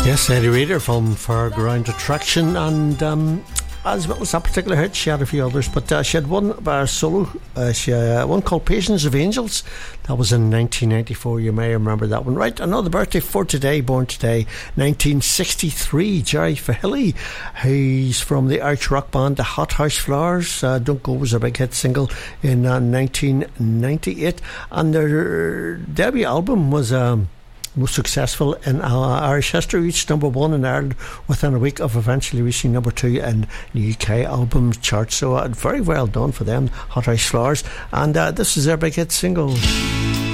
Yes, Eddie Reader from Fairground Attraction, and as well as that particular hit, she had a few others, but she had one solo, she one called Patience of Angels. That was in 1994. You may remember that one. Right, another birthday for today, born today, 1963, Jerry Fahilly. He's from the Irish rock band The Hot House Flowers. Don't Go was a big hit single in 1998, and their debut album was most successful in Irish history, reached number 1 in Ireland within a week of eventually reaching number 2 in the UK album chart. So very well done for them, Hot House Flowers, and this is their big hit single.